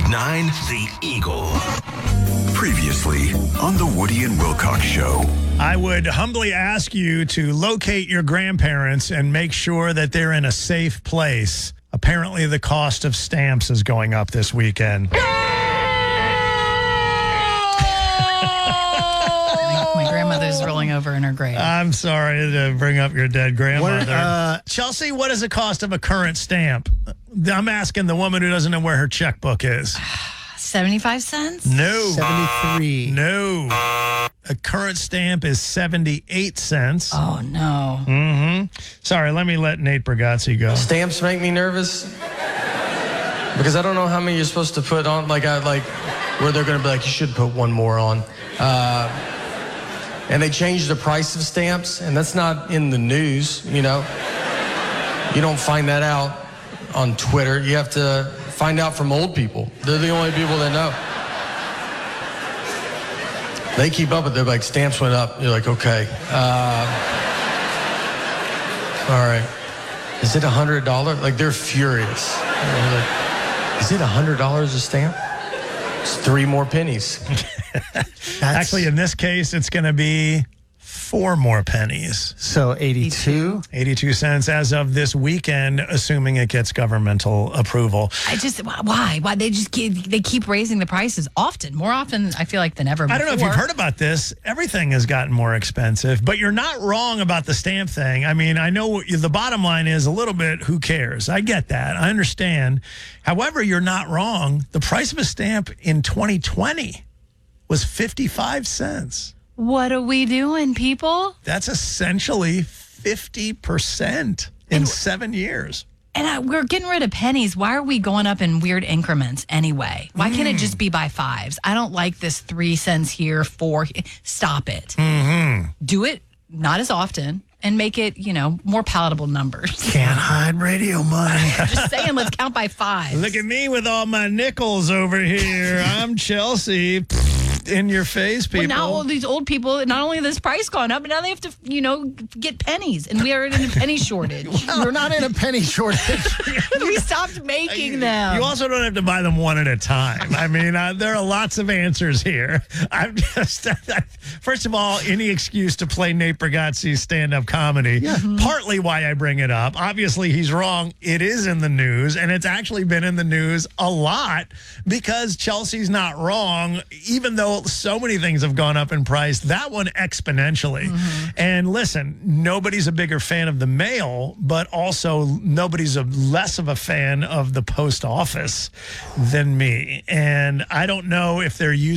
101.9 The Eagle. Previously on the Woody and Wilcox Show. I would humbly ask you to locate your grandparents and make sure that they're in a safe place. Apparently, the cost of stamps is going up this weekend. My grandmother's rolling over in her grave. I'm sorry to bring up your dead grandmother. Chelsea, what is the cost of a current stamp? I'm asking the woman who doesn't know where her checkbook is. 75 cents? No. 73. No. A current stamp is 78 cents. Oh, no. Sorry, let Nate Bargatze go. Stamps make me nervous because I don't know how many you're supposed to put on. Where they're going to be like, you should put one more on. And they changed the price of stamps, and that's not in the news, you know. You don't find that out on Twitter. You have to find out from old people. They're the only people that know. They keep up with it. They're like, stamps went up. You're like, okay. All right. Is it $100? Like, they're furious. They're like, is it $100 a stamp? It's 3 more pennies. Actually, in this case, it's going to be 4 more pennies. So 82? 82 cents as of this weekend, assuming it gets governmental approval. Why? Why they keep raising the prices more often, I feel like, than ever before. I don't know if you've heard about this. Everything has gotten more expensive, but you're not wrong about the stamp thing. I mean, I know the bottom line is a little bit, who cares? I get that. I understand. However, you're not wrong. The price of a stamp in 2020 was 55 cents. What are we doing, people? That's essentially 50% in 7 years. And we're getting rid of pennies. Why are we going up in weird increments anyway? Why can't it just be by 5s? I don't like this 3 cents here, 4. Stop it. Do it not as often and make it, more palatable numbers. Can't hide radio money. Just saying, let's count by 5. Look at me with all my nickels over here. I'm Chelsea. In your face, people. Well, now all these old people, not only has this price gone up, but now they have to, get pennies. And we are in a penny shortage. We're not in a penny shortage. We stopped making them. You also don't have to buy them one at a time. I mean, there are lots of answers here. I'm just, first of all, any excuse to play Nate Bargatze's stand-up comedy. Yeah. Partly why I bring it up. Obviously, he's wrong. It is in the news, and it's actually been in the news a lot because Chelsea's not wrong, even though so many things have gone up in price, that one exponentially. And listen, nobody's a bigger fan of the mail, but also nobody's less of a fan of the post office than me. And I don't know if they're using